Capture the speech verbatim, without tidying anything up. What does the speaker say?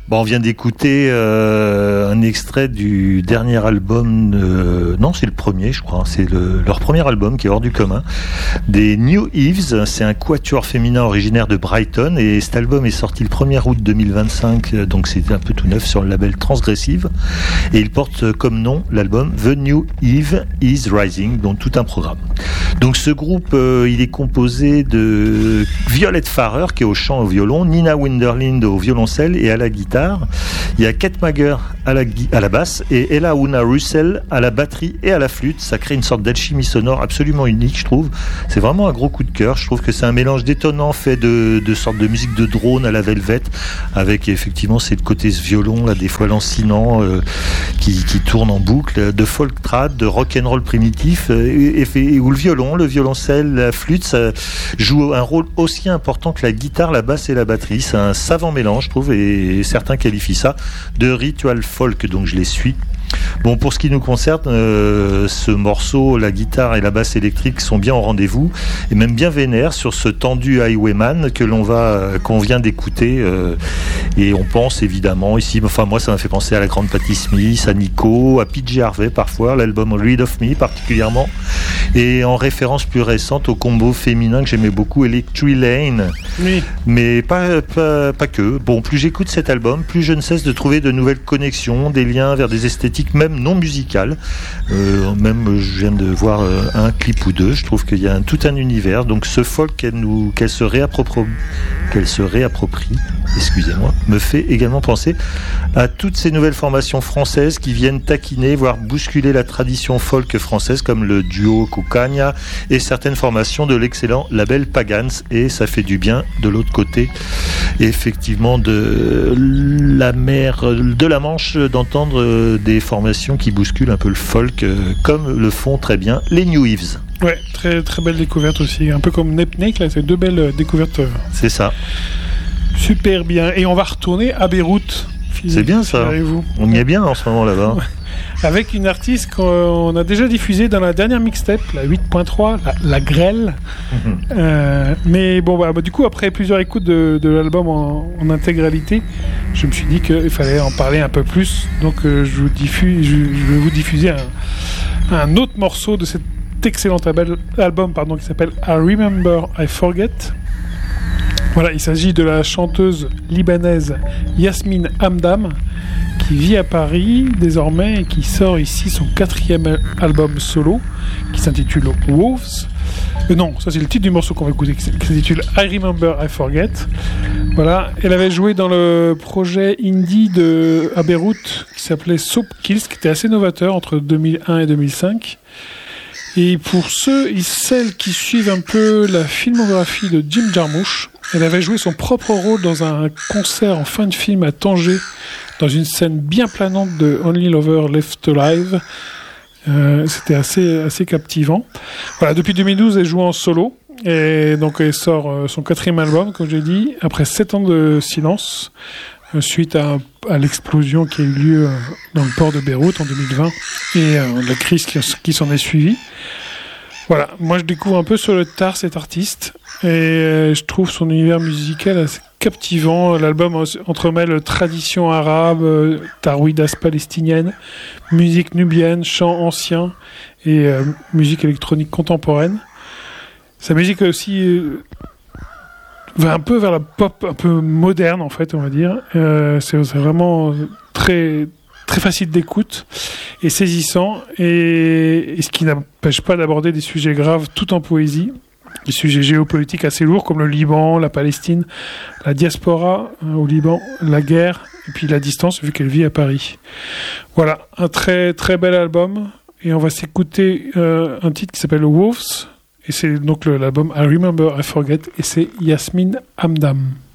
Bon, on vient d'écouter euh, un extrait du dernier album, euh, non c'est le premier je crois, c'est le, leur premier album qui est hors du commun, des New Eves, c'est un quatuor féminin originaire de Brighton et cet album est sorti le premier août deux mille vingt-cinq, donc c'est un peu tout neuf sur le label Transgressive et il porte comme nom l'album The New Eve is Rising, donc tout un programme. Donc ce groupe euh, il est composé de Violet Farrer qui est au chant et au violon, Nina Winderlind au violoncelle et à la guitare. Il y a Kate Mager à la, à la basse et Ella Una Russell à la batterie et à la flûte. Ça crée une sorte d'alchimie sonore absolument unique, je trouve. C'est vraiment un gros coup de cœur. Je trouve que c'est un mélange détonnant fait de, de sortes de musique de drone à la Velvet, avec effectivement c'est le côté ce violon là, des fois lancinant, euh, qui, qui tourne en boucle, de folk trad, de rock and roll primitif, euh, et, et, et où le violon, le violoncelle, la flûte, ça joue un rôle aussi important que la guitare, la basse et la batterie. C'est un savant mélange, je trouve, et certains qualifient ça de ritual folk, donc je les suis. Bon, pour ce qui nous concerne, euh, ce morceau, la guitare et la basse électrique sont bien au rendez-vous et même bien vénères sur ce tendu Highwayman que l'on va, qu'on vient d'écouter. Euh, et on pense évidemment ici, enfin moi ça m'a fait penser à la grande Patti Smith, à Nico, à P J Harvey parfois, l'album Read of Me particulièrement, et en référence plus récente au combo féminin que j'aimais beaucoup, Electric Lane. Oui. Mais pas, pas, pas que. Bon, plus j'écoute cet album, plus je ne cesse de trouver de nouvelles connexions, des liens vers des esthétiques même non musicales. Euh, même je viens de voir euh, un clip ou deux. Je trouve qu'il y a un, tout un univers. Donc ce folk qu'elle nous, qu'elle se réapproprie, qu'elle se réapproprie, excusez-moi, me fait également penser à toutes ces nouvelles formations françaises qui viennent taquiner, voire bousculer la tradition folk française, comme le duo Cucagna et certaines formations de l'excellent label Pagans. Et ça fait du bien de l'autre côté, effectivement, de la mer, de la Manche, d'entendre des formations qui bousculent un peu le folk, comme le font très bien les New Eves. Ouais, très très belle découverte aussi, un peu comme Nepnek, là, c'est deux belles découvertes. C'est ça. Super bien. Et on va retourner à Beyrouth. C'est bien ça. On y est bien en ce moment là-bas. Ouais. Avec une artiste qu'on a déjà diffusée dans la dernière mixtape, la huit point trois, la, la Grêle. Mm-hmm. Euh, mais bon, bah, bah, du coup, après plusieurs écoutes de, de l'album en, en intégralité, je me suis dit qu'il fallait en parler un peu plus. Donc, euh, je, vous diffuse, je, je vais vous diffuser un, un autre morceau de cet excellent album pardon, qui s'appelle I Remember, I Forget. Voilà, il s'agit de la chanteuse libanaise Yasmine Hamdam, qui vit à Paris désormais et qui sort ici son quatrième album solo, qui s'intitule Wolves. Euh, non, ça c'est le titre du morceau qu'on va écouter, qui s'intitule I Remember, I Forget. Voilà, elle avait joué dans le projet indie de, à Beyrouth qui s'appelait Soap Kills, qui était assez novateur entre deux mille un et deux mille cinq. Et pour ceux et celles qui suivent un peu la filmographie de Jim Jarmusch, elle avait joué son propre rôle dans un concert en fin de film à Tanger, dans une scène bien planante de Only Lover Left Alive. Euh, c'était assez, assez captivant. Voilà, depuis deux mille douze, elle joue en solo. Et donc, elle sort euh, son quatrième album, comme j'ai dit, après sept ans de silence, euh, suite à, à l'explosion qui a eu lieu euh, dans le port de Beyrouth en deux mille vingt et euh, la crise qui, qui s'en est suivie. Voilà, moi je découvre un peu sur le tard cet artiste et euh, je trouve son univers musical assez captivant. L'album entremêle tradition arabe, euh, tarouidas palestinienne, musique nubienne, chants anciens et euh, musique électronique contemporaine. Sa musique aussi euh, va un peu vers la pop un peu moderne en fait, on va dire. Euh, c'est, c'est vraiment très très facile d'écoute et saisissant, et, et ce qui n'empêche pas d'aborder des sujets graves tout en poésie, des sujets géopolitiques assez lourds comme le Liban, la Palestine, la diaspora hein, au Liban, la guerre et puis la distance vu qu'elle vit à Paris. Voilà, un très très bel album, et on va s'écouter euh, un titre qui s'appelle Wolves, et c'est donc le, l'album I Remember, I Forget, et c'est Yasmine Hamdam.